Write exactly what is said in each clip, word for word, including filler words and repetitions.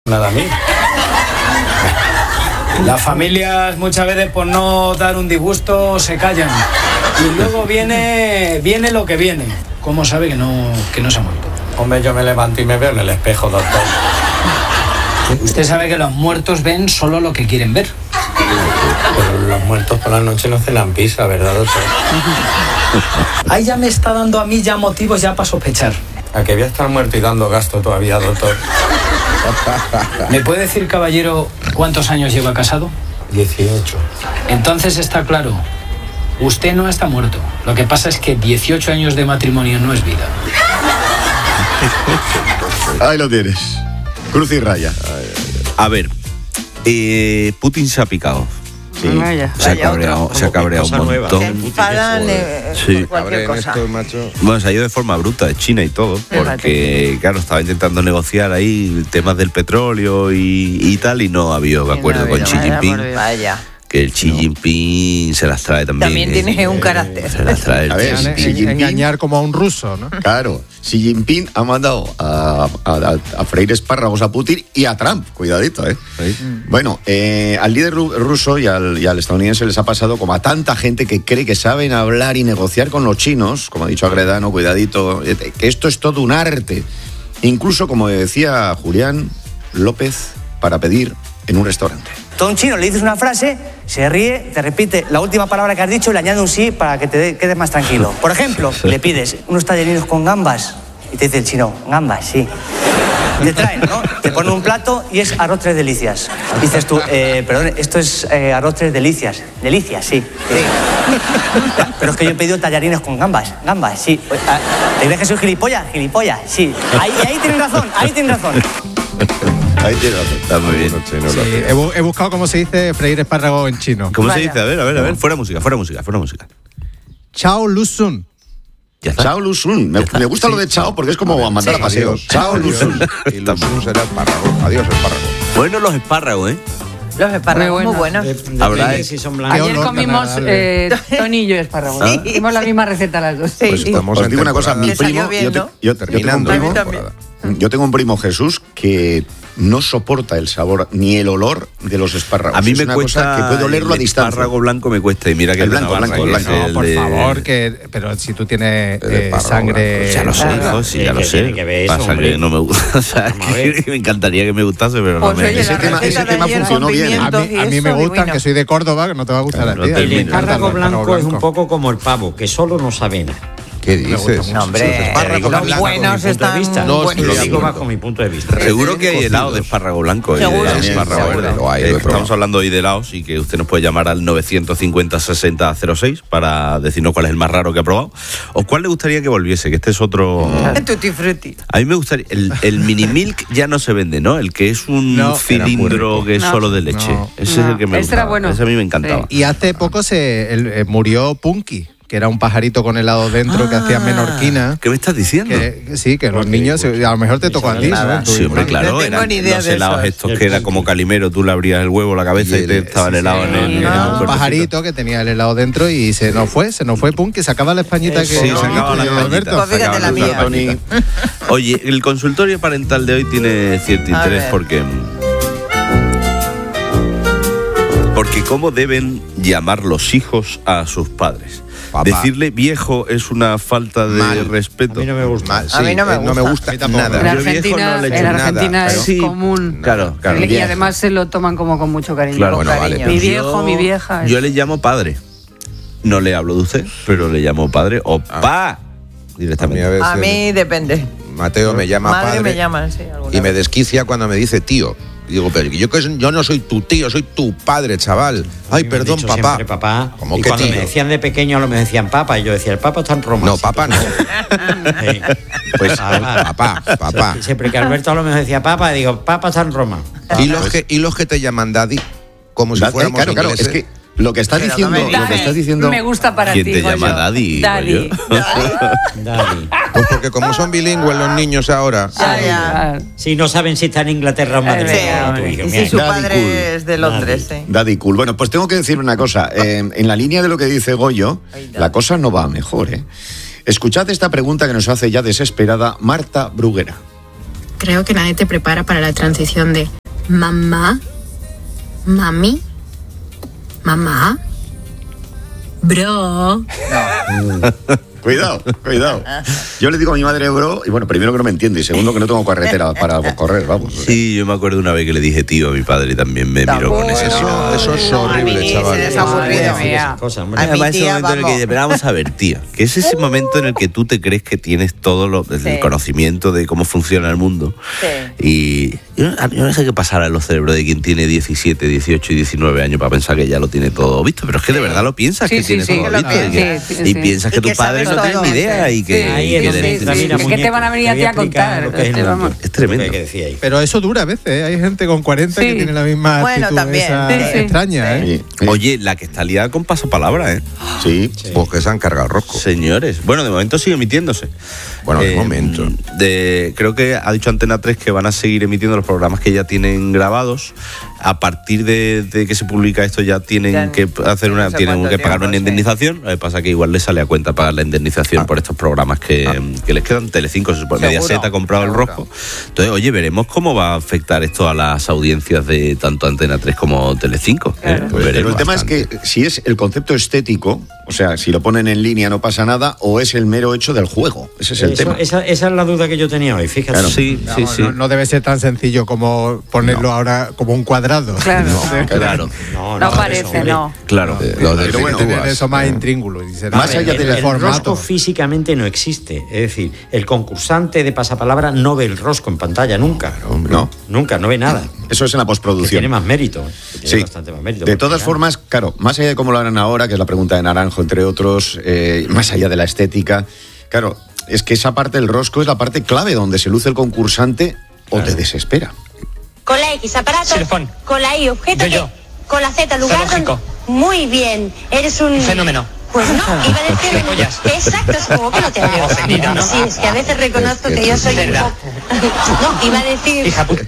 Nada a mí. Las familias muchas veces por no dar un disgusto se callan y luego viene viene lo que viene. ¿Cómo sabe que no, que no se ha muerto? Hombre, yo me levanto y me veo en el espejo, doctor. Usted sabe que los muertos ven solo lo que quieren ver. Pero los muertos por la noche no cenan pizza, ¿verdad, doctor? Ahí ya me está dando a mí ya motivos ya para sospechar. ¿A que voy a estar muerto y dando gasto todavía, doctor? ¿Me puede decir, caballero, cuántos años lleva casado? dieciocho. Entonces está claro, usted no está muerto. Lo que pasa es que dieciocho años de matrimonio no es vida. Ahí lo tienes. Cruz y raya. A ver, eh, Putin se ha picado. Sí. Vaya, se, vaya ha cabreado, otro. se ha cabreado un montón. Se enfadan eh, sí. por cualquier cosa. Esto, macho. Bueno, se ha ido de forma bruta de China y todo, porque, claro, estaba intentando negociar ahí temas del petróleo y, y tal, y no ha habido acuerdo no con Xi Jinping. Vaya. Que el Xi no. Jinping se las trae también. También eh, tiene un carácter. Se las trae el a ver, Xi Xi Jinping. Jinping, engañar como a un ruso, ¿no? Claro, Xi Jinping ha mandado a, a, a freír espárragos a Putin y a Trump, cuidadito, ¿eh? Sí. Bueno, eh, al líder ru- ruso y al, y al estadounidense les ha pasado como a tanta gente que cree que saben hablar y negociar con los chinos, como ha dicho Agredano, cuidadito, que esto es todo un arte. Incluso, como decía Julián López, para pedir en un restaurante. Tú a un chino le dices una frase, se ríe, te repite la última palabra que has dicho y le añade un sí para que te de, quedes más tranquilo. Por ejemplo, le pides unos tallerinos con gambas y te dice el chino, gambas, sí. Te traen, ¿no? Te ponen un plato y es arroz tres delicias. Dices tú, eh, perdón, esto es eh, arroz tres delicias. Delicias, sí. sí. Pero es que yo he pedido tallarines con gambas. Gambas, sí. ¿Te crees que soy gilipollas? Gilipollas, sí. Ahí, ahí tienes razón, ahí tienes razón. Ahí tiene razón. Está muy bien. Sí, he, bu- he buscado cómo se dice freír espárragos en chino. ¿Cómo Vaya. se dice? A ver, a ver, a ver. Fuera música, fuera música, fuera música. Chao Lusun. Ya está. Chao Lusun. Me, me gusta lo de chao porque es como a mandar a paseo. Chao Lusun. Y Lusun será espárrago. Adiós, espárrago. Bueno, los espárragos, ¿eh? Los espárragos muy buenos. Habrá, Si son blancos. Qué Ayer olor comimos tan eh, Tony y yo espárragos. Sí. Hicimos la misma receta las dos. Sí. Pues estamos Os en digo una cosa, mi Te salió primo, bien, yo, te- ¿no? yo- yo tengo un terminando primo, la A mí también. temporada. yo tengo un primo Jesús que no soporta el sabor ni el olor de los espárragos. a mí es me una cuesta. cosa que puede olerlo a el distancia. espárrago blanco me cuesta. Y mira que El es de blanco, Navarra, blanco, que es blanco. el No, por de- favor, que, pero si tú tienes El eh, espárrago sangre... blanco, Ya lo sé, eh, hijo, sí, ya lo ¿Qué sé. tiene que ver eso, Pasa hombre? que no me gusta. O sea, Vamos a ver. que me encantaría que me gustase, pero no Pues me. oye, Ese la tema- receta ese de tema ayer funcionó con bien. A pimientos mí, y a mí eso, me gustan, divino. que soy de Córdoba, que no te va a gustar a No ti. te a mí me El termina. encanta espárrago el espárrago blanco es un poco como el pavo, que solo no sabe nada. ¿Qué dices? No, hombre, Los espárragos los blancos, buenos Desde mi punto de están vista. No, buenos. Lo estoy de digo acuerdo. bajo mi punto de vista. Seguro que hay Cocidos. helado de espárrago blanco y Seguro, de sí, espárrago seguro. verde. Lo hay, Eh, lo he estamos probado. hablando hoy de helados y que usted nos puede llamar al novecientos cincuenta sesenta cero seis para decirnos cuál es el más raro que ha probado o cuál le gustaría que volviese, que este es otro. Tutti frutti. A mí me gustaría. El, el mini milk ya no se vende, ¿no? El que es un No, cilindro que es No. solo de leche. No. Ese es No. el que me Ese gustaba. era bueno. Ese a mí me encantaba. Y hace poco se el- eh, murió Punky, que era un pajarito con helado dentro que hacía menorquina. ¿Qué me estás diciendo? Que, que sí, que los niños, a lo mejor te tocó a ti, nada. ¿no? Tú- Sí, hombre, claro, No tengo eran ni idea los de helados eso. estos que era como calimero, tú le abrías el huevo, la cabeza y, Y te el- estaba el helado en el, en el Era un cuerpecito. pajarito que tenía el helado dentro y se nos fue, se nos fue Punky, sacaba la españita que Sí, sacaba la que- españita. Alberto. Pues fíjate la mía. Tony. Oye, el consultorio parental de hoy tiene cierto A interés ver. porque. Porque cómo deben llamar los hijos a sus padres. Papá. Decirle viejo es una falta de Mal. respeto. A mí no me gusta. Mal, sí, A mí no me eh, no me gusta. gusta A mí tampoco. nada. En Yo viejo Argentina, no le echo en nada, Argentina pero- es Sí, común. Claro, claro. Y además se lo toman como con mucho cariño. Claro, Con bueno, vale. cariño. Mi pero viejo, Yo- mi vieja. Yo le llamo padre. No le hablo de usted, pero le llamo padre o pa A mí directamente. a veces A mí depende. Mateo me llama Madre padre me llaman, sí. alguna y me vez. desquicia cuando me dice tío. Y digo, pero yo, que yo no soy tu tío, soy tu padre, chaval. Ay, A mí me han perdón, dicho papá. siempre papá. ¿Cómo y que cuando tío? me decían de pequeño, lo me decían papa. Y yo decía, el papa está en Roma. No, papá no. Sí. Pues Papá. papá, papá. Siempre que Alberto lo me decía papa, digo, papa está en Roma. ¿Y los, que, y los que te llaman daddy, como si Da- eh, fuéramos claro, claro, es ingleses. que lo que está Pero no diciendo, me lo que digas. está diciendo. Me gusta para ¿Quién ti. te llama Goyo. daddy, Daddy. Goyo? Daddy. Pues porque como son bilingües los niños ahora. Ya, ya. Si no saben si está en Inglaterra o en Madrid. Sí. como tu hijo, Y mira. si su Daddy padre cool. es de Londres, sí. Daddy cool. Bueno, pues tengo que decir una cosa. Eh, en la línea de lo que dice Goyo, Ay, Daddy. la cosa no va mejor, ¿eh? Escuchad esta pregunta que nos hace ya desesperada Marta Bruguera. creo que nadie te prepara para la transición de mamá, mami, mamá, bro. Cuidado, cuidado. Yo le digo a mi madre bro, y bueno, primero que no me entiende, y segundo que no tengo carretera para correr, vamos. Sí, yo me acuerdo una vez que le dije tío a mi padre y también me miró con ese Eso, eso es horrible, chaval. Es aburrido. Cosa, hombre. A mi Además, ese tía, momento en el que vamos. dice, pero vamos a ver, tía, que es ese momento en el que tú te crees que tienes todo lo, el Sí. conocimiento de cómo funciona el mundo. Sí. Y yo, no- yo no sé qué pasará en los cerebros de quien tiene diecisiete, dieciocho y diecinueve años para pensar que ya lo tiene todo visto, pero es que de verdad lo piensas Sí, que sí, tiene sí, todo que lo visto. y, que- piensas. Sí, sí, y sí. piensas Y que que tus padres sabes no tienen todo, ni idea sí. y que, Ahí y es que donde le- entra, sí, mira, sí. ¿Qué te muñeco, van a venir a ahí ti a explica contar? lo que es el Este, mundo. vamos. Es tremendo. Lo que decía ahí. Pero eso dura a veces, ¿eh? Hay gente con cuarenta que Sí. tiene la misma Bueno, actitud también. esa Sí, sí. extraña, ¿eh? Sí, sí. Oye, la que está liada con pasapalabra, ¿eh? Sí. Pues que se han cargado el rosco. Señores, bueno, de momento sigue emitiéndose. Bueno, de Eh, momento. De, creo que ha dicho Antena tres que van a seguir emitiendo los programas que ya tienen grabados. A partir de, de que se publica esto ya tienen Ya que hacer una, no sé tienen cuánto que pagar tiempo, una sí. indemnización. Lo que pasa que igual les sale a cuenta pagar la indemnización Ah. por estos programas que, que les quedan. Telecinco, se supone, Seguro, Mediaset ha comprado el seguro. rosco. Entonces, oye, veremos cómo va a afectar esto a las audiencias de tanto Antena tres como Telecinco. ¿eh? Claro. Pero Veremos. el tema es que si es el concepto estético, o sea, si lo ponen en línea no pasa nada, o es el mero hecho del juego. Ese es el Eso- tema. esa, esa es la duda que yo tenía hoy, fíjate. Claro. Sí, sí, Vamos, sí. No, no debe ser tan sencillo como ponerlo ahora como un cuadrado. Claro. No, Claro, No, No eso, parece, hombre. no. claro. Eh, lo Pero bueno, tener desvirtúas. eso más intríngulo. Y será- Más allá el, del el formato. rosco físicamente no existe. Es decir, el concursante de pasapalabra no ve el rosco en pantalla nunca. No. Nunca, no ve nada. Eso es en la Que postproducción. tiene más mérito. que tiene Sí. bastante más mérito. De porque, todas claro, formas, claro, más allá de cómo lo harán ahora, que es la pregunta de Naranjo, entre otros, eh, más allá de la estética, claro, es que esa parte del rosco es la parte clave donde se luce el concursante o te desespera. Con la X, aparato. Xilofón. Con la Y, objeto. Yo, yo. que- Con la Z, lugar. Zoológico. donde- Muy bien. Eres un. Fenómeno. Pues no, iba a decir. De pollas. Exacto, supongo que no te había Ofendido, ¿no? Sí, es que a veces reconozco que yo soy un Verdad. poco. No, iba a decir. Hija puta.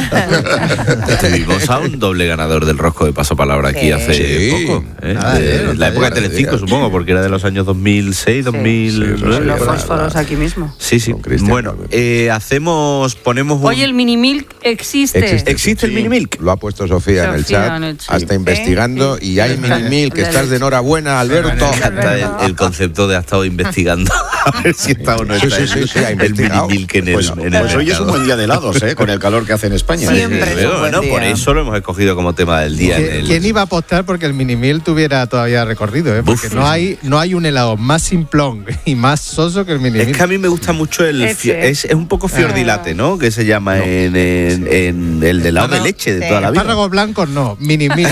Tuvimos a un doble ganador del rosco de pasapalabra aquí Sí. hace Sí. poco. ¿eh? Nada, De- eh, no la te época de digas, Telecinco, no te supongo, porque era de los años dos mil seis, dos mil nueve. Los sí, fósforos aquí mismo. Sí, sí. Con Cristian Bueno, Calvet. eh, hacemos, ponemos un... Oye, el mini milk existe. Existe. ¿Existe el mini milk? Lo ha puesto Sofía, en el Sofía chat. en el chat. Hasta investigando. Sí. Y hay Sí. mini mil, que De estás de leche. enhorabuena, Alberto. Me encanta el, el concepto de ha estado investigando a ver si está o no Sí, está sí, el- sí, sí, ha el mini investigado. milk en el, Pues, en el pues hoy es un mercado. buen día de helados, ¿eh? Con el calor que hace en España. Siempre. Sí, es un buen bueno, día. por eso lo hemos escogido como tema del día. en ¿Qui- el- ¿Quién iba a apostar porque el Minimil tuviera todavía recorrido? ¿eh? Porque Uf. no hay, no hay un helado más simplón y más soso que el Minimil. Es que a mí me gusta mucho el... Ese. fio- Es, es un poco fiordilate, ¿no? Que se llama en, en- en el de helado No, de no, leche de sí. toda la vida. Espárragos blancos no, Minimil.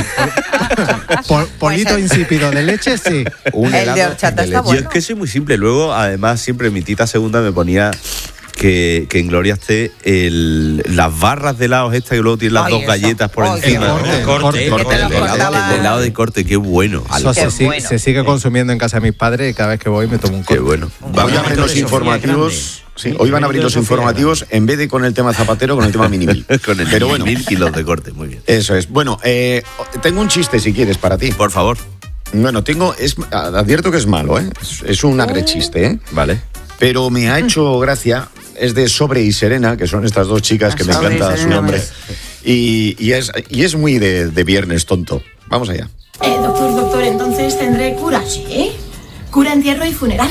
Pol- polito Pues el- insípido de leche, sí. Un El de helado horchata de está leche. Yo bueno. es que soy muy simple. Luego, además, siempre mi tita segunda me ponía que, que en Gloria esté el, las barras de helados estas que luego tienen las Ay, dos eso. galletas por Ay, encima. el corte, El corte, corte. el Que te corte, lo el helado. cortaba. El helado de corte, qué bueno. Eso Qué se, sigue- bueno. se sigue consumiendo en casa de mis padres y cada vez que voy me tomo un Qué corte. bueno. Hoy Vamos abren a los Sofía informativos. Grande. Sí, hoy van a abrir los Sofía informativos en vez de con el tema Zapatero, con el tema Minimil. Con el Pero bueno, mil kilos de corte, muy bien. eso es. Bueno, eh, tengo un chiste si quieres para ti. Por favor. Bueno, tengo, es, advierto que es malo, ¿eh? Es, es un agrechiste, ¿eh? Vale. Pero me ha hecho gracia, es de Sobre y Serena, que son estas dos chicas que me Sobre y encanta su Serena, nombre. pues. Y, y es, y es muy de, de viernes tonto. Vamos allá. Eh, doctor, doctor, entonces tendré cura, ¿sí? Cura, entierro y funeral.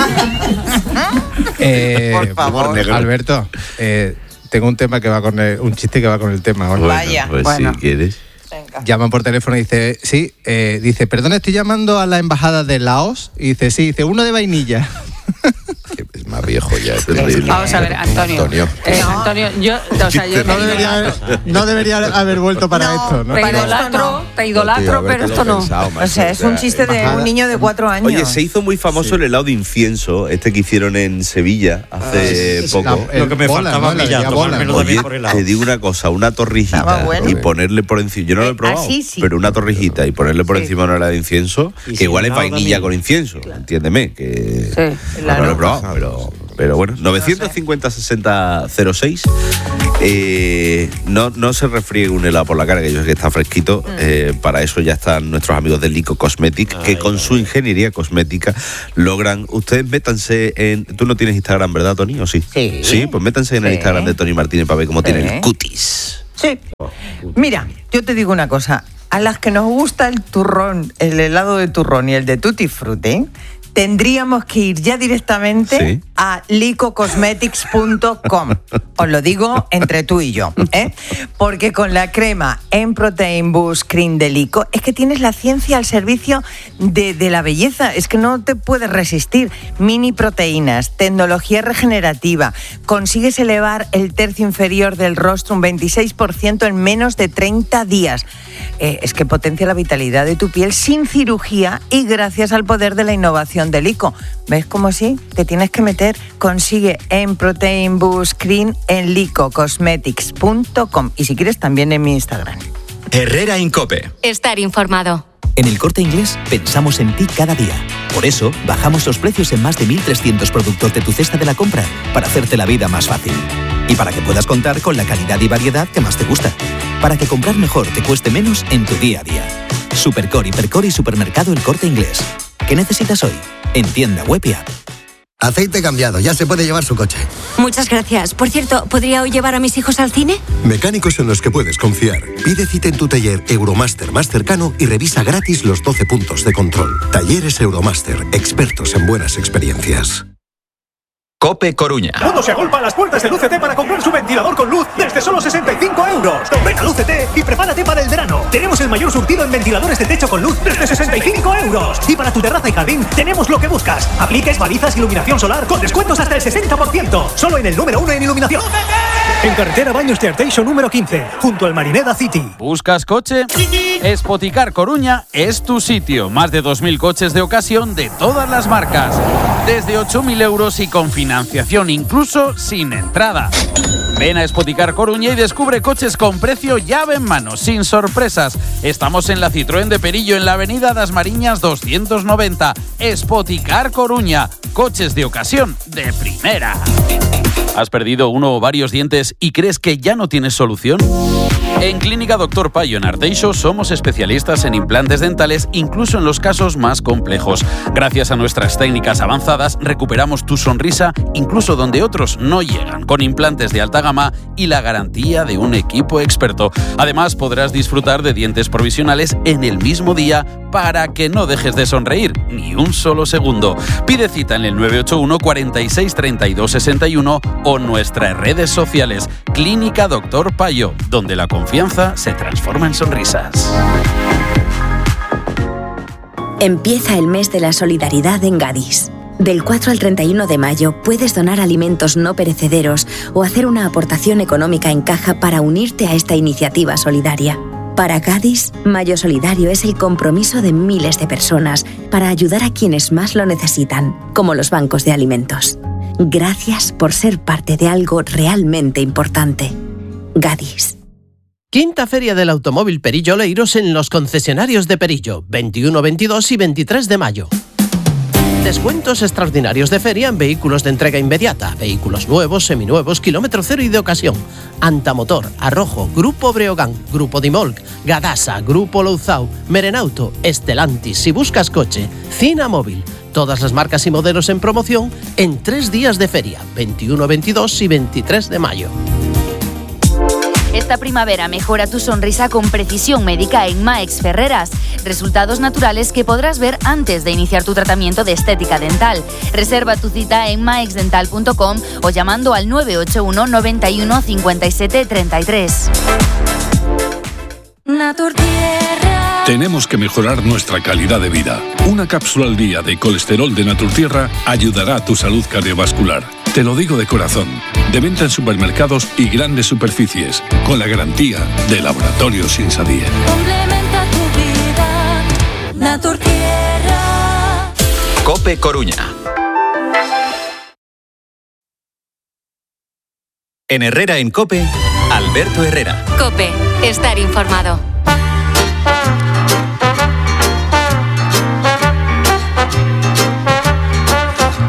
Eh, Por favor. negro. Alberto, eh, tengo un tema que va con el- un chiste que va con el tema. ¿vale? Vaya. Pues Bueno. si quieres. Venga. Llaman por teléfono y dice, sí, eh, dice, perdón, estoy llamando a la embajada de Laos. Y dice, sí, dice, uno de vainilla. Que es más viejo ya. es Terrible. terrible. Vamos a ver, Antonio. Antonio. Eh, Antonio, yo, o sea, yo No te debería, haber, no debería haber vuelto para No, esto, ¿no? te para esto idolatro, no. te idolatro, Tío, pero habértelo esto no. pensado, O macho, sea, es un chiste de embajada. un niño de cuatro años. Oye, se hizo muy famoso el helado de incienso, este que hicieron en Sevilla hace sí, sí, poco. La- Lo que me bola, faltaba a ¿no? mí La ya, de bola. tomármelo Oye, también por el lado. te digo una cosa, una torrijita Estaba bueno. y ponerle por encima, yo no lo he Eh, probado, así sí. pero una torrijita y ponerle por Sí. encima una helada de incienso, Y que sin igual es helado vainilla también. con incienso, entiéndeme, que Sí, no lo he claro. probado, pero Pero bueno, novecientos cincuenta sesenta cero seis. Eh, no, no se refriegue un helado por la cara, que yo sé que está fresquito. Mm. Eh, para eso ya están nuestros amigos de Lico Cosmetics, ay, que con ay, su ingeniería cosmética logran. Ustedes métanse en. Tú no tienes Instagram, ¿verdad, Tony? ¿O sí? Sí. Sí, pues métanse en sí. el Instagram de Tony Martínez para ver cómo sí. tiene el cutis. Sí. Mira, yo te digo una cosa. A las que nos gusta el turrón, el helado de turrón y el de tutti frutti, tendríamos que ir ya directamente ¿sí? a lico cosmetics punto com. Os lo digo entre tú y yo, ¿eh? Porque con la crema en Protein Boost Cream de Lico es que tienes la ciencia al servicio de, de la belleza. Es que no te puedes resistir. Mini proteínas, tecnología regenerativa. Consigues elevar el tercio inferior del rostro un veintiséis por ciento en menos de treinta días. Eh, es que potencia la vitalidad de tu piel sin cirugía y gracias al poder de la innovación de Lico. ¿Ves cómo sí? Te tienes que meter. Consigue en Protein Boost Cream en lico cosmetics punto com y si quieres también en mi Instagram. Herrera Incope. Estar informado. En El Corte Inglés pensamos en ti cada día. Por eso bajamos los precios en más de mil trescientos productos de tu cesta de la compra para hacerte la vida más fácil. Y para que puedas contar con la calidad y variedad que más te gusta. Para que comprar mejor te cueste menos en tu día a día. Supercore, Hipercore y Supermercado El Corte Inglés. ¿Qué necesitas hoy? En tienda web y app. Aceite cambiado, ya se puede llevar su coche. Muchas gracias. Por cierto, ¿podría hoy llevar a mis hijos al cine? Mecánicos en los que puedes confiar. Pide cita en tu taller Euromaster más cercano y revisa gratis los doce puntos de control. Talleres Euromaster, expertos en buenas experiencias. Cope Coruña. Todo se agolpa a las puertas de Lucete para comprar su ventilador con luz desde solo sesenta y cinco euros. Ven a Lucete y prepárate para el verano. Tenemos el mayor surtido en ventiladores de techo con luz desde sesenta y cinco euros. Y para tu terraza y jardín tenemos lo que buscas. Apliques, balizas, iluminación solar con descuentos hasta el sesenta por ciento. Solo en el número uno en iluminación. En carretera Baños de Arteixo número quince, junto al Marineda City. ¿Buscas coche? Spoticar Coruña es tu sitio. Más de dos mil coches de ocasión de todas las marcas. Desde ocho mil euros y con financiación, incluso sin entrada. Ven a Spoticar Coruña y descubre coches con precio llave en mano, sin sorpresas. Estamos en la Citroën de Perillo, en la avenida Das Mariñas doscientos noventa. Spoticar Coruña. Coches de ocasión de primera. ¿Has perdido uno o varios dientes y crees que ya no tienes solución? En Clínica Doctor Payo en Arteixo somos especialistas en implantes dentales, incluso en los casos más complejos. Gracias a nuestras técnicas avanzadas recuperamos tu sonrisa incluso donde otros no llegan, con implantes de alta gama y la garantía de un equipo experto. Además podrás disfrutar de dientes provisionales en el mismo día para que no dejes de sonreír ni un solo segundo. Pide cita en el nueve ocho uno, cuarenta y seis, treinta y dos, sesenta y uno o nuestras redes sociales. Clínica Doctor Payo, donde la confianza se transforma en sonrisas. Empieza el mes de la solidaridad en Gadis. Del cuatro al treinta y uno de mayo puedes donar alimentos no perecederos o hacer una aportación económica en caja para unirte a esta iniciativa solidaria. Para Gadis, Mayo Solidario es el compromiso de miles de personas para ayudar a quienes más lo necesitan, como los bancos de alimentos. Gracias por ser parte de algo realmente importante. Gadis. Quinta Feria del Automóvil Perillo Oleiros en los concesionarios de Perillo, veintiuno, veintidós y veintitrés de mayo. Descuentos extraordinarios de feria en vehículos de entrega inmediata, vehículos nuevos, seminuevos, kilómetro cero y de ocasión. Antamotor, Arrojo, Grupo Breogán, Grupo Dimolc, Gadasa, Grupo Louzao, Merenauto, Estelantis. Si buscas coche, Cina Móvil. Todas las marcas y modelos en promoción en tres días de feria, veintiuno, veintidós y veintitrés de mayo. Esta primavera mejora tu sonrisa con precisión médica en Maex Ferreras. Resultados naturales que podrás ver antes de iniciar tu tratamiento de estética dental. Reserva tu cita en maeix dental punto com o llamando al nueve ocho uno, noventa y uno, cincuenta y siete, treinta y tres. Naturtierra. Tenemos que mejorar nuestra calidad de vida. Una cápsula al día de colesterol de Naturtierra ayudará a tu salud cardiovascular. Te lo digo de corazón. De venta en supermercados y grandes superficies, con la garantía de Laboratorios Insadie. Complementa tu vida, Naturtierra. Cope Coruña. En Herrera en Cope, Alberto Herrera. Cope, estar informado.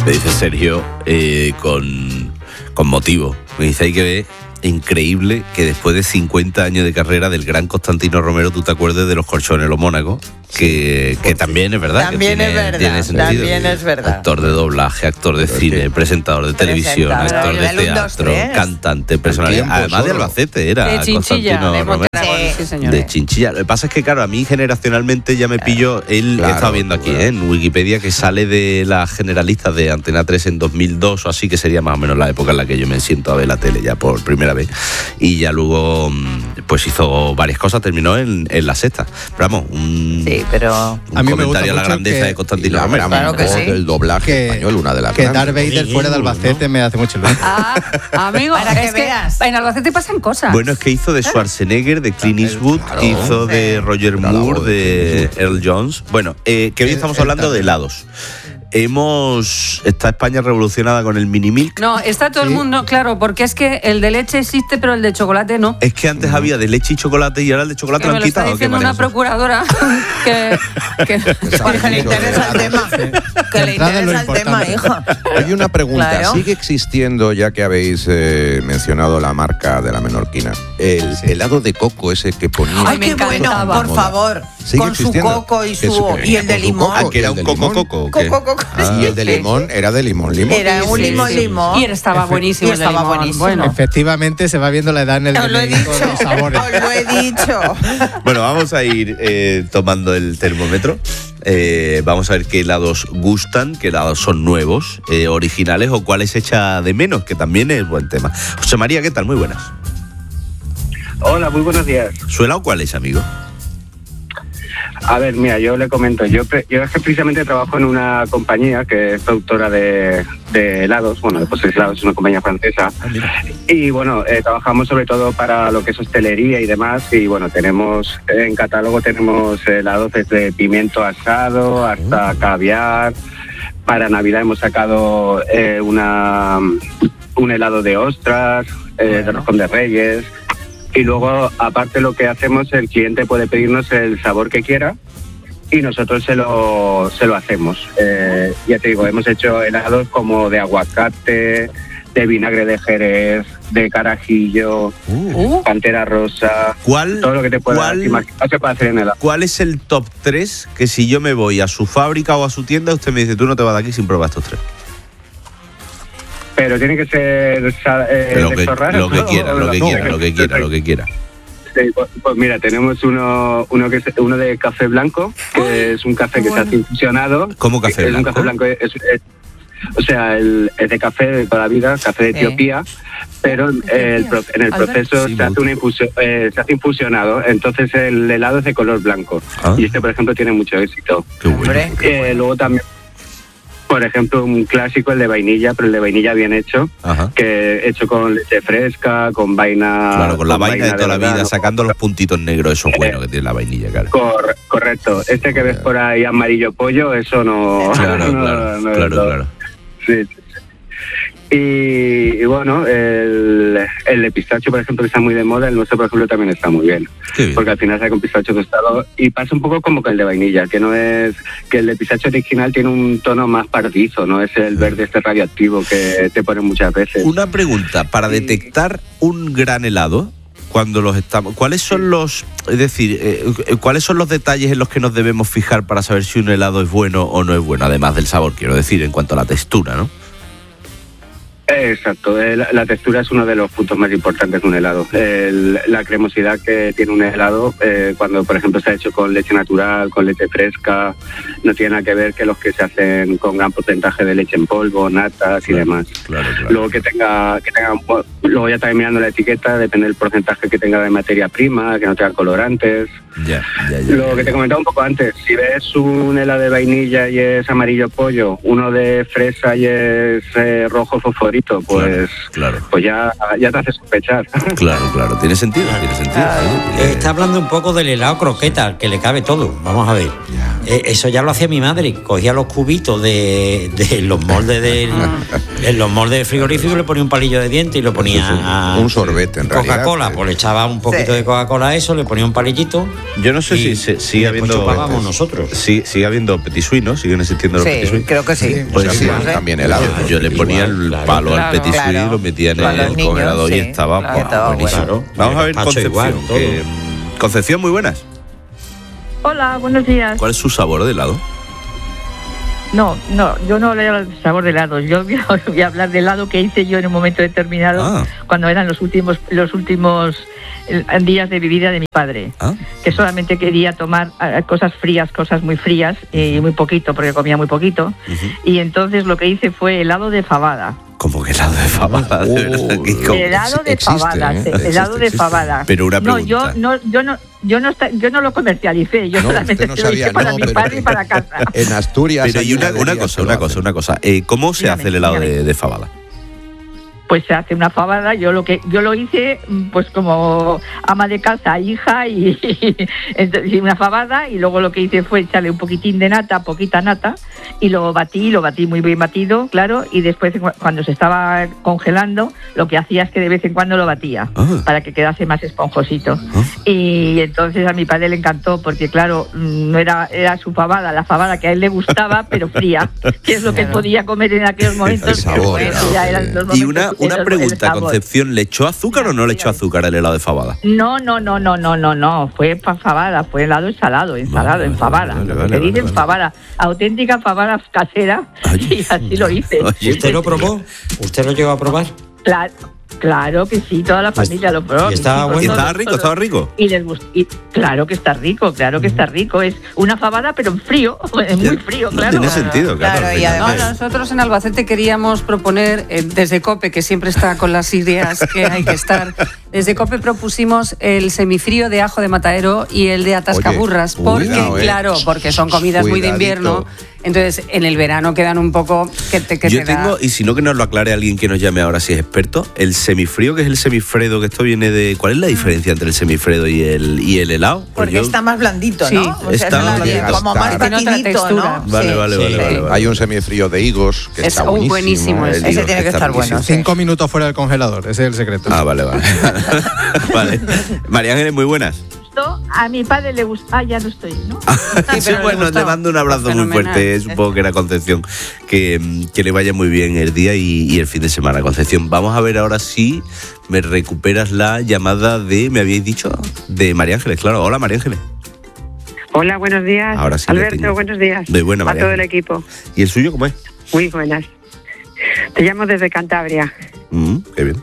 Me dice Sergio eh, con, con motivo. Me dice, hay que ver, increíble que después de cincuenta años de carrera del gran Constantino Romero, tú te acuerdes de Los Colchones Los Mónacos, que, que también es verdad. También que tiene, es verdad, tiene sentido. también es verdad. Actor de doblaje, actor de Pero cine, es que- presentador de televisión, Presentador, actor de nivel uno, dos, teatro, tres. cantante, personalidad. tiempo, Además de solo. Albacete, era De Chinchilla, Constantino de Romero. Mondragón, sí, señores. De Chinchilla. Lo que pasa es que, claro, a mí generacionalmente ya me pillo. Él Claro, he estado viendo aquí, claro. ¿eh? En Wikipedia, que sale de las generalistas de Antena tres en dos mil dos o así, que sería más o menos la época en la que yo me siento a ver la tele ya por primera vez. Y ya luego, mm, pues hizo varias cosas, terminó en, en La Sexta. Pero vamos, un, Sí, pero... un A mí me gusta comentario a la mucho grandeza que- de Y Constantino la Romero. gran Claro que voz sí. del doblaje Que- español, una de las Que grandes. Darth Vader Sí, fuera de ¿no? Albacete me hace mucho ilusión. Ah, amigo, Para que es que veas. en Albacete pasan cosas. Bueno, es que hizo de Schwarzenegger, de Clint Eastwood, Claro. hizo de Roger Era la Moore, voz de de Clint Eastwood. Earl Jones. Bueno, eh, que hoy El- estamos el hablando de también. helados. Hemos... Está España revolucionada con el mini milk. No, está todo el Sí. mundo, claro, porque es que el de leche existe, pero el de chocolate no. Es que antes había de leche y chocolate y ahora el de chocolate Que lo me han lo está quitado. ¿o qué, diciendo María una José? procuradora que, que- Porque le interesa el tema. Que le Entrada en lo interesa el tema, importante. hijo. Oye, una pregunta. Claro. ¿Sigue existiendo, ya que habéis eh, mencionado la marca de la menorquina, el helado de coco ese que ponía? Ay, me qué bueno, encantaba. por favor. ¿Sigue Con su existiendo? coco y Que su se- y el de con su limón. coco. Ah, que era ¿Y un el de coco limón? coco. ¿o qué? Coco, coco. Y el de limón era de limón, limón. Era un Sí, limón sí. limón. Y estaba Efe- buenísimo y el de estaba limón. buenísimo. Bueno. Efectivamente, se va viendo la edad en el Os lo he D N I con dicho. los sabores. Os lo he dicho. Bueno, vamos a ir eh, tomando el termómetro. Eh, vamos a ver qué helados gustan, qué helados son nuevos, eh, originales o cuáles echa de menos, que también es buen tema. José María, ¿qué tal? Muy buenas. Hola, muy buenos días. ¿Su helado cuál es, amigo? A ver, mira, yo le comento, yo, pre- yo es que precisamente trabajo en una compañía que es productora de, de helados, bueno, de postres helados, es una compañía francesa, y bueno, eh, trabajamos sobre todo para lo que es hostelería y demás, y bueno, tenemos, en catálogo tenemos helados desde pimiento asado hasta caviar. Para Navidad hemos sacado eh, una, un helado de ostras, eh, de roscón de reyes. Y luego, aparte, lo que hacemos, el cliente puede pedirnos el sabor que quiera y nosotros se lo, se lo hacemos. Eh, ya te digo, hemos hecho helados como de aguacate, de vinagre de Jerez, de carajillo, Uh. pantera rosa, ¿Cuál, todo lo que te puedas cuál- imaginar se puede hacer en helado. ¿Cuál es el top tres que si yo me voy a su fábrica o a su tienda, usted me dice, tú no te vas de aquí sin probar estos tres? Pero tiene que ser sa- eh, Lo de que, estos raros, lo que ¿no? quiera, O lo que no, quiera, lo que quiera, lo que quiera. Sí, pues, pues mira, tenemos uno uno que es uno de café blanco, que es un café que se hace infusionado. ¿Cómo café es blanco? un café blanco, es- es- o sea, el, es de café de toda la vida, café de Sí. Etiopía, pero eh, el pro- en el Albert. proceso Sí, se, hace una infusión, eh, se hace infusionado, entonces el helado es de color blanco. Ah. Y este, por ejemplo, tiene mucho éxito. Qué bueno. Hombre. Eh, luego también, por ejemplo, un clásico, el de vainilla, pero el de vainilla bien hecho, Ajá. que hecho con leche fresca, con vaina... Claro, con la vaina de toda la verdad, vida, ¿no? sacando los puntitos negros, eso es bueno que tiene la vainilla, claro. Cor- correcto. Este que ves por ahí amarillo pollo, eso no... Claro, no- claro, no es claro, lo- claro. Sí, sí, sí. Y, y bueno, el, el de pistacho, por ejemplo, que está muy de moda, el nuestro, por ejemplo, también está muy bien. Qué bien. Porque al final sale con pistacho tostado y pasa un poco como que el de vainilla, que no es... que el de pistacho original tiene un tono más partizo, no es el verde este radioactivo que te ponen muchas veces. Una pregunta, para detectar un gran helado, cuando los estamos, ¿cuáles son los, es decir, eh, cuáles son los detalles en los que nos debemos fijar para saber si un helado es bueno o no es bueno, además del sabor, quiero decir, en cuanto a la textura, ¿no? Exacto, eh, la, la textura es uno de los puntos más importantes de un helado. El- la cremosidad que tiene un helado, eh, cuando por ejemplo está hecho con leche natural, con leche fresca, no tiene nada que ver que los que se hacen con gran porcentaje de leche en polvo, natas y demás. Claro, claro. Luego que tenga, que tenga, un- luego ya también mirando la etiqueta, depende del porcentaje que tenga de materia prima, que no tenga colorantes. Ya, ya, ya. Lo que te comentaba un poco antes, si ves un helado de vainilla y es amarillo pollo, uno de fresa y es eh, rojo fosforito, pues, claro. pues ya, ya te hace sospechar. Claro, claro, tiene sentido, tiene sentido. Eh, Está hablando un poco del helado croqueta, que le cabe todo. Vamos a ver. Eh, eso ya lo hacía mi madre. Cogía los cubitos de, de los moldes del, en los moldes del frigorífico, le ponía un palillo de diente y lo ponía a un sorbete en realidad. Coca-Cola, pues le echaba un poquito Sí. de Coca-Cola a eso, le ponía un palillito. Yo no sé y- si se- sigue y después habiendo. chupábamos nosotros. Sí, sigue habiendo petit suisse, ¿no? Siguen existiendo los Sí, petit suisse. creo que sí. Pues Sí, sí, sí, también helado. Yo, yo le ponía Igual, el claro. palo al Claro. petit suisse Claro. y lo metía en Para el los niños, congelador y sí. estaba, Claro, buah, estaba buenísimo. bueno. Vamos a ver Gazpacho Concepción. igual, todo. que, mm, Concepción, muy buenas. Hola, buenos días. ¿Cuál es su sabor de helado? No, no, yo no hablé del sabor de helado. Yo voy a, voy a hablar del helado que hice yo en un momento determinado, Ah. cuando eran los últimos los últimos eh, días de mi vida de mi padre, Ah. que solamente quería tomar eh, cosas frías, cosas muy frías y muy poquito, porque comía muy poquito. Y entonces lo que hice fue helado de fabada. Como que helado de fabada, de verdad. que como- Helado de existe, fabada, ¿eh? sí, Existe, helado de existe. fabada. Pero una No, pregunta. yo no, yo no, yo no, está- yo no lo comercialicé, yo No, solamente usted no se lo hice sabía, para no, mi pero- padre y para casa. En Asturias. Pero hay y una, una heladerías cosa, que lo una hacen. cosa, una cosa. Eh, ¿Cómo se Dígame, hace el helado dígame. de, de fabada? Pues se hace una fabada. Yo lo que yo lo hice pues como ama de casa, hija y, entonces, y una fabada, y luego lo que hice fue echarle un poquitín de nata, poquita nata, y lo batí, lo batí muy bien batido, claro, y después cu- cuando se estaba congelando, lo que hacía es que de vez en cuando lo batía Ah. para que quedase más esponjosito. Y entonces a mi padre le encantó porque claro, mm, no era era su fabada, la fabada que a él le gustaba, pero fría, que es lo que él podía comer en aquellos momentos. El sabor, Bueno, ¿no? ya eran los Y momentos- una, una el- el pregunta, sabor. Concepción, ¿le echó azúcar o no le echó azúcar al helado de fabada? No, no, no, no, no, no, no. Fue pa- fabada, fue helado ensalado, ensalado, Vale, en fabada. vale, Lo que vale, se vale, dice en vale. fabada. Auténtica fabada casera. Y así lo hice. Oye, ¿Usted lo probó? ¿Usted lo llegó a probar? Claro, claro que sí, toda la familia lo probó. ¿Y estaba mis hijos, bueno? ¿Y todos, estaba rico? todos. ¿Estaba rico? Y les gustó. Y claro que está rico, claro que está rico. Es una fabada, pero en frío, es muy frío, No claro. tiene sentido, claro. Claro, al y final. No, además- nosotros en Albacete queríamos proponer, eh, desde COPE, que siempre está con las ideas que hay que estar, desde COPE propusimos el semifrío de ajo de matadero y el de atascaburras, Oye, porque, cuidado, eh. claro, porque son comidas muy de Cuidadito. invierno, entonces en el verano quedan un poco que te, que Yo te da- tengo, y si no que nos lo aclare alguien que nos llame ahora si es experto, el semifrío, que es el semifredo, que esto viene de... ¿Cuál es la diferencia entre el semifredo y el, y el helado? Pues Porque yo- está más blandito, Sí, ¿no? O sea, está es la- más blandito. como más Está- Tiene otra batidito, textura. ¿no? Vale, Sí, vale, sí, vale, sí. vale, vale. Hay un semifrío de higos que Es está un buenísimo. buenísimo el ese. Ese higos tiene que está estar bueno, buenísimo. Cinco minutos fuera del congelador, ese es el secreto. Ah, vale, vale. Vale. María Ángeles, muy buenas. A mi padre le gusta. Ah, ya no estoy, ¿no? Sí, pero le bueno, gustó. le mando un abrazo muy Fenomenal. fuerte. Supongo que era Concepción. Que, mm, que le vaya muy bien el día y, y el fin de semana, Concepción. Vamos a ver ahora si me recuperas la llamada de, me habíais dicho, de María Ángeles. Claro, hola María Ángeles. Hola, buenos días. Ahora sí le Alberto, tengo. buenos días. De buena, a María todo el Ángeles. equipo. ¿Y el suyo cómo es? Muy buenas. Te llamo desde Cantabria. Mm, qué bien.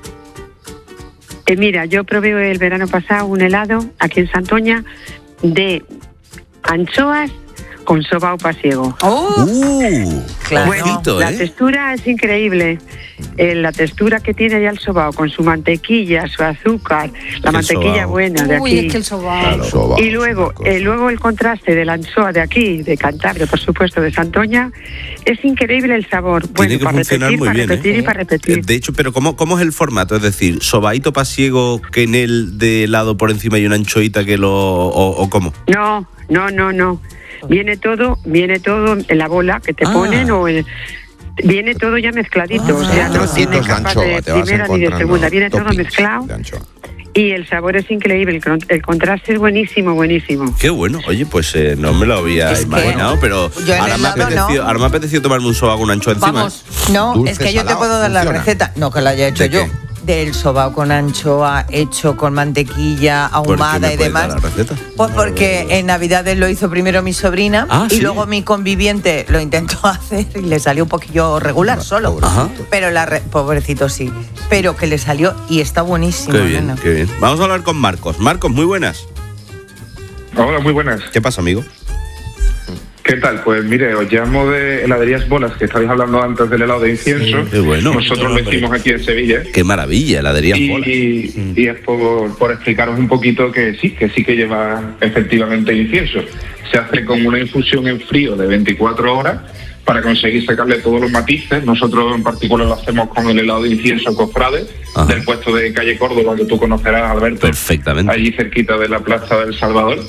Eh, mira, yo probé el verano pasado un helado aquí en Santoña de anchoas con sobao pasiego. Uh, Claro. ojito, La ¿eh? textura es increíble. Eh, la textura que tiene ya el sobao con su mantequilla, su azúcar, la el mantequilla sobao. buena de Uy, aquí. es que el sobao. Claro, sobao, Y luego, eh, luego el contraste de la anchoa de aquí, de Cantabria, por supuesto, de Santoña, es increíble el sabor. Tiene Bueno, que para funcionar repetir, muy para bien. repetir ¿eh? y para repetir. De hecho, pero ¿cómo, ¿cómo es el formato? Es decir, ¿sobaíto pasiego que en el de helado por encima hay una anchoita que lo... o, o cómo? No, no, no, no. Viene todo, viene todo en la bola que te Ah. ponen o en- viene todo ya mezcladito, Ah. o sea, no Trocitos tiene de capas anchoa, de te vas primera ni de encontrando segunda, viene todo toppings mezclado de anchoa. y el sabor es increíble, el, con- el contraste es buenísimo, buenísimo. Qué bueno. Oye, pues eh, no me lo había Es que imaginado, pero yo en ahora el me, helado apeteció, no. ahora me ha apetecido tomarme un soba con una anchoa encima. Vamos. No, Dulce, es que yo te salado, puedo dar la funciona. receta. No que la haya hecho ¿De yo. qué? Del sobao con anchoa hecho con mantequilla ¿Por qué ahumada me y puedes dar demás. la receta? Pues porque en Navidades lo hizo primero mi sobrina Ah, y ¿sí? luego mi conviviente lo intentó hacer y le salió un poquillo regular solo. Ajá. Pero la re- pobrecito sí. Pero que le salió y está buenísimo. Qué bien, nena. qué bien. Vamos a hablar con Marcos. Marcos, muy buenas. Hola, muy buenas. ¿Qué pasa, amigo? ¿Qué tal? Pues mire, os llamo de heladerías Bolas, que estabais hablando antes del helado de incienso. Qué bueno. Nosotros lo hicimos aquí en Sevilla. Qué maravilla, heladería Y, Bolas. y, y es por, por explicaros un poquito que sí, que sí que lleva efectivamente incienso. Se hace con una infusión en frío de veinticuatro horas para conseguir sacarle todos los matices. Nosotros en particular lo hacemos con el helado de incienso Cofrade, Ajá. del puesto de calle Córdoba, que tú conocerás, Alberto. Perfectamente. Allí cerquita de la Plaza del Salvador.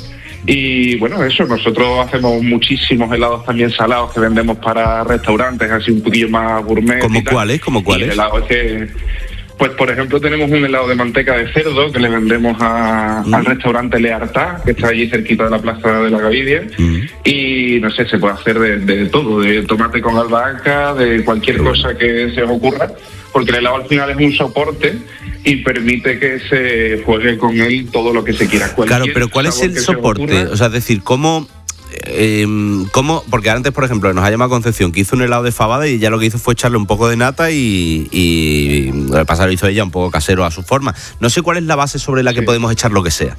Y bueno, eso, nosotros hacemos muchísimos helados también salados que vendemos para restaurantes, así un poquillo más gourmet. ¿Cómo cuáles? ¿Cómo cuáles? Y el helado es que, pues por ejemplo, tenemos un helado de manteca de cerdo que le vendemos a, mm. al restaurante Leartá, que está allí cerquita de la Plaza de la Gavidia. Mm. Y no sé, se puede hacer de, de todo, de tomate con albahaca, de cualquier cosa que se os ocurra, porque el helado al final es un soporte y permite que se juegue con él todo lo que se quiera. Cualquier claro, pero ¿cuál es el soporte? O sea, es decir, ¿cómo, eh, ¿cómo? Porque antes, por ejemplo, nos ha llamado Concepción, que hizo un helado de fabada y ya lo que hizo fue echarle un poco de nata y, y lo que pasa lo hizo ella un poco casero a su forma. No sé cuál es la base sobre la que sí. podemos echar lo que sea.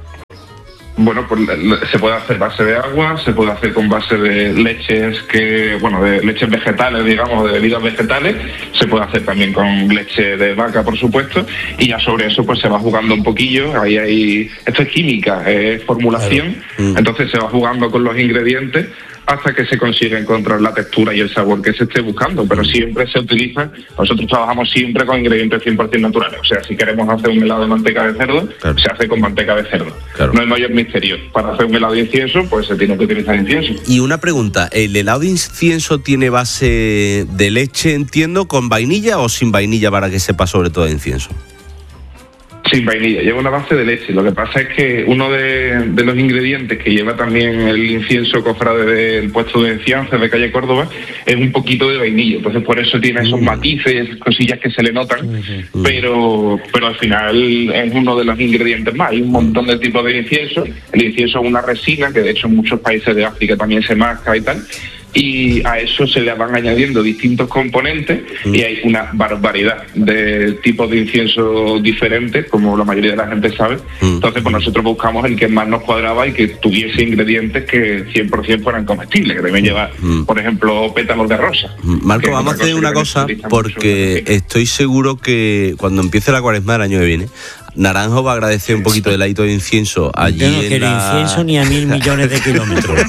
Bueno, pues se puede hacer base de agua, se puede hacer con base de leches que, bueno, de leches vegetales, digamos, de bebidas vegetales, se puede hacer también con leche de vaca, por supuesto, y ya sobre eso pues se va jugando un poquillo, ahí hay, esto es química, es formulación, claro. mm. entonces se va jugando con los ingredientes hasta que se consigue encontrar la textura y el sabor que se esté buscando, pero siempre se utiliza, nosotros trabajamos siempre con ingredientes cien por ciento naturales, o sea, si queremos hacer un helado de manteca de cerdo, claro. se hace con manteca de cerdo, claro. no hay mayor misterio. Para hacer un helado de incienso, pues se tiene que utilizar incienso. Y una pregunta, ¿el helado de incienso tiene base de leche, entiendo, con vainilla o sin vainilla para que sepa sobre todo de incienso? Sin vainilla, lleva una base de leche. Lo que pasa es que uno de, de los ingredientes que lleva también el incienso cofrade del puesto de Ciances de calle Córdoba es un poquito de vainilla. Entonces por eso tiene esos matices y esas cosillas que se le notan, pero, pero al final es uno de los ingredientes más. Hay un montón de tipos de incienso. El incienso es una resina que de hecho en muchos países de África también se masca y tal. Y a eso se le van añadiendo distintos componentes mm. y hay una barbaridad de tipos de incienso diferentes, como la mayoría de la gente sabe. Mm. Entonces, pues nosotros buscamos el que más nos cuadraba y que tuviese ingredientes que cien por ciento fueran comestibles, que deben llevar, mm. por ejemplo, pétalos de rosa. Marco, vamos a hacer una cosa, porque estoy seguro que cuando empiece la cuaresma del año que viene, Naranjo va a agradecer un poquito del ladito de incienso allí. Yo no quiero la... incienso ni a mil millones de kilómetros.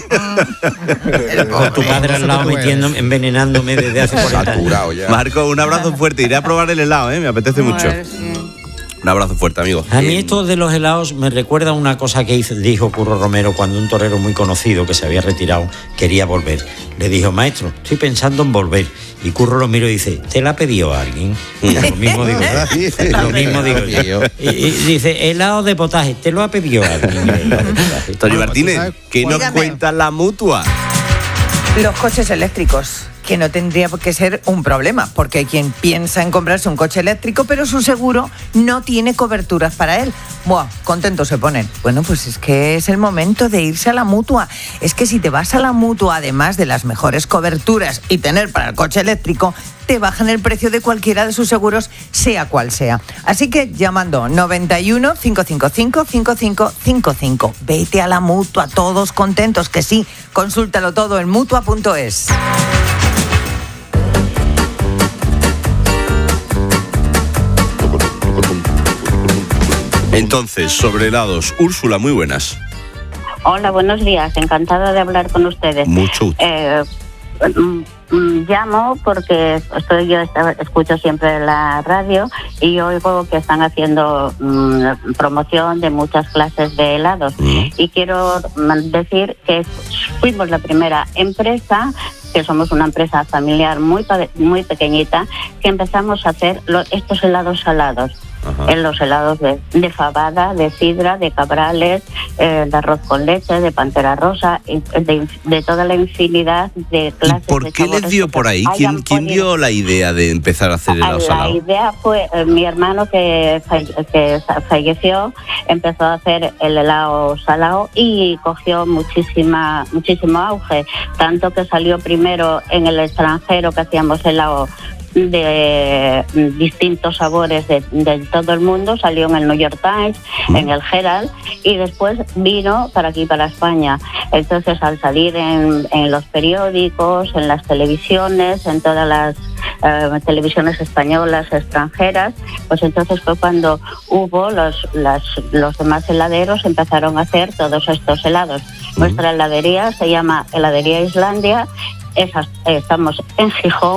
Con tu padre al lado metiendo, envenenándome desde hace cuarenta años. Marco, un abrazo fuerte. Iré a probar el helado, ¿eh? Me apetece no, mucho. Un abrazo fuerte, amigo. A mí esto de los helados me recuerda una cosa que hizo, dijo Curro Romero cuando un torero muy conocido que se había retirado quería volver. Le dijo, maestro, estoy pensando en volver. Y Curro lo miró y dice, ¿te la ha pedido alguien? Lo mismo digo yo. Lo mismo digo yo. Y, y dice, helado de potaje, ¿te lo ha pedido alguien? Tony Martínez, ¿qué nos cuenta la Mutua? Los coches eléctricos, que no tendría por qué ser un problema, porque hay quien piensa en comprarse un coche eléctrico, pero su seguro no tiene coberturas para él. Buah, contentos se ponen. Bueno, pues es que es el momento de irse a la Mutua. Es que si te vas a la Mutua, además de las mejores coberturas y tener para el coche eléctrico, te bajan el precio de cualquiera de sus seguros, sea cual sea. Así que llamando noventa y uno, cinco cinco cinco, cinco cinco cinco cinco. Vete a la Mutua, todos contentos, que sí. Consúltalo todo en mutua punto es. Entonces, sobre helados, Úrsula, muy buenas. Hola, buenos días, encantada de hablar con ustedes. Mucho gusto. Eh, llamo porque estoy yo escucho siempre la radio y oigo que están haciendo mmm, promoción de muchas clases de helados mm. y quiero decir que fuimos la primera empresa, que somos una empresa familiar muy muy pequeñita, que empezamos a hacer los, estos helados salados. Ajá. En los helados de, de fabada, de sidra, de cabrales, eh, de arroz con leche, de pantera rosa, de, de toda la infinidad de clases. ¿Y por qué les dio por ahí? ¿Quién, ¿Quién dio la idea de empezar a hacer helado salado? La idea fue eh, mi hermano que, que falleció, empezó a hacer el helado salado y cogió muchísima muchísimo auge, tanto que salió primero en el extranjero, que hacíamos helado de distintos sabores de, de todo el mundo, salió en el New York Times, mm. en el Herald, y después vino para aquí, para España. Entonces, al salir en, en los periódicos, en las televisiones, en todas las eh, televisiones españolas, extranjeras, pues entonces fue cuando hubo los, las, los demás heladeros empezaron a hacer todos estos helados. Mm. Nuestra heladería se llama Heladería Islandia. Esas, estamos en Gijón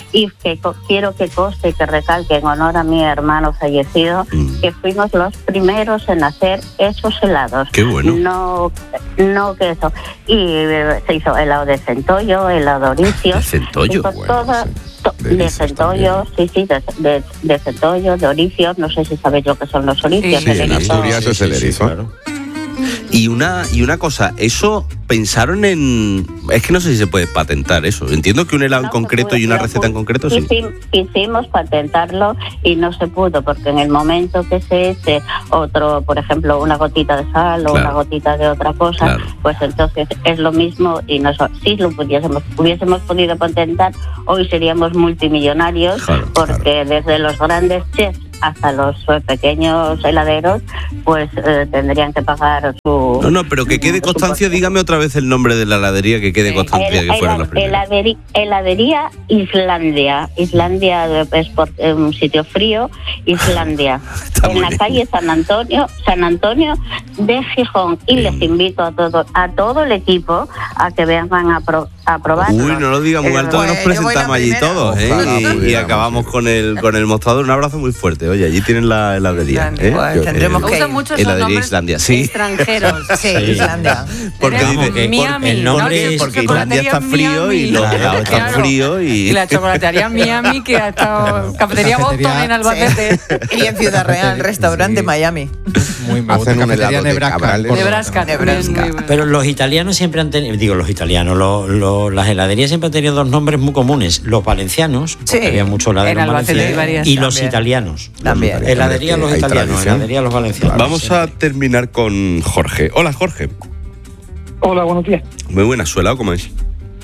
y que co- quiero que conste y que recalque en honor a mi hermano fallecido mm. que fuimos los primeros en hacer esos helados. Qué bueno. No, no que eso. Y eh, se hizo helado de centollo, helado de oricio. ¿De centollo? Bueno, toda, to, de centollo, sí, sí, de, de, de centollo, de oricios. No sé si sabéis lo que son los oricios. Sí, sí, en Asturias es el erizo. Claro. Y una, y una cosa, eso pensaron en... Es que no sé si se puede patentar eso. Entiendo que un helado No, en concreto y una receta en concreto, sí. Quisim- Quisimos patentarlo y no se pudo, porque en el momento que se eche otro, por ejemplo, una gotita de sal o Claro. una gotita de otra cosa, Claro. pues entonces es lo mismo y nosotros, si lo pudiésemos, hubiésemos podido patentar, hoy seríamos multimillonarios, Claro, porque desde los grandes chefs hasta los eh, pequeños heladeros, pues eh, tendrían que pagar su... No, no, pero que quede constancia, dígame otra vez el nombre de la heladería, que quede constancia que fueron los primeros. Heladeri- heladería Islandia. Islandia es por, eh, un sitio frío, Islandia. en la bien. calle San Antonio, San Antonio de Gijón. Y les invito a todo, a todo el equipo a que vengan a, pro, a probar. Uy, no lo diga muy alto, que nos presentamos allí todos, ¿eh? Ojalá Y, y pudiéramos. acabamos con el con el mostrador. Un abrazo muy fuerte. Oye, allí tienen la heladería. ¿eh? Pues Yo- tendremos eh, que ir. Me gustan mucho esos heladería nombres Islandia, sí. extranjeros. Sí, Islandia. Porque Tenemos dice, Miami, el ¿no? nombre Que es porque chocolatería Islandia está frío Miami. y los Claro, helados están claro. fríos y... Y la chocolatería Miami, que ha estado cafetería Boston en Albacete. Y en Ciudad Real, restaurante Miami. Muy me Hacen gusta. un Cafetería helado de Nebraska, cabrales. por- Nebraska, Nebraska. muy bueno. Pero los italianos siempre han tenido, digo los italianos, lo- lo- las heladerías siempre han tenido dos nombres muy comunes. Los valencianos, Sí. porque había muchos heladeros En Albacete valencianos, hay varias y los también. italianos. También. Heladería los Hay italianos, tradición. heladería los valencianos. Vamos a terminar con Jorge. Hola, Jorge. Hola, buenos días. Muy buena, ¿su helado cómo es?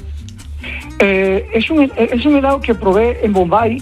Eh, es, un, es un helado que probé en Bombay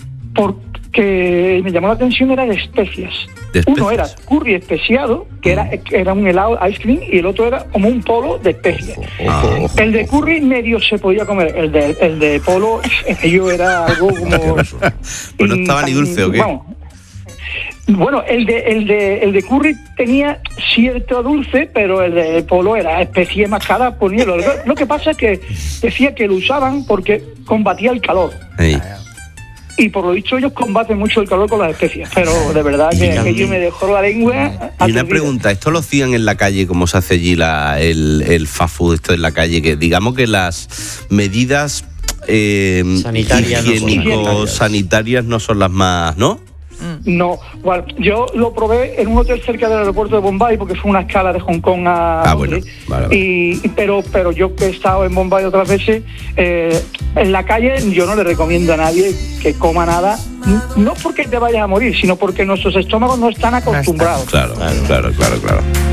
porque me llamó la atención, era de especias. ¿De especias? Uno era curry especiado, que era, que era un helado ice cream, y el otro era como un polo de especias. Ojo, ojo. El de curry medio se podía comer, el de, el de polo, aquello era algo como... Pues no estaba ni dulce, ¿o qué? Vamos. Bueno, el de, el de el de curry tenía cierto dulce, pero el de polo era especie más cara por hielo. Lo, lo que pasa es que decía que lo usaban porque combatía el calor. Ahí. Y por lo dicho ellos combaten mucho el calor con las especias. Pero de verdad que Y- aquello me dejó la lengua Y una aturdida. pregunta, ¿esto lo hacían en la calle, como se hace allí la, el, el fast food, esto en la calle? Que digamos que las medidas eh, Sanitarias no son higiénico sanitarias no son las más, ¿no? No, bueno, yo lo probé en un hotel cerca del aeropuerto de Bombay porque fue una escala de Hong Kong a Ah, bueno, Londres. vale, vale. Y, pero, pero yo que he estado en Bombay otras veces, eh, en la calle yo no le recomiendo a nadie que coma nada, n- no porque te vayas a morir, sino porque nuestros estómagos no están acostumbrados. Claro, claro, claro, claro.